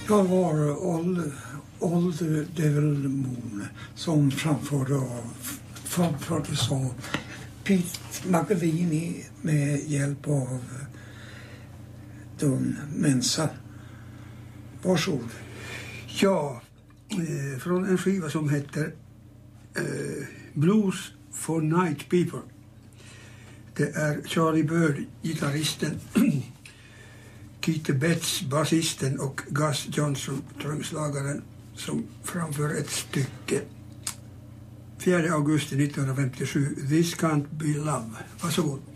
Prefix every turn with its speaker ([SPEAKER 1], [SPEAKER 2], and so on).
[SPEAKER 1] Jag var Old Devil Moon som framfördes av Pete McAlvey med hjälp av Don Mensa. Varsågod.
[SPEAKER 2] Ja, från en skiva som heter Blues for Night People. Det är Charlie Bird, gitarristen, Keith Betts, basisten och Gus Johnson, trumslagaren, som framför ett stycke. 4 augusti 1957, This Can't Be Love. Varsågod.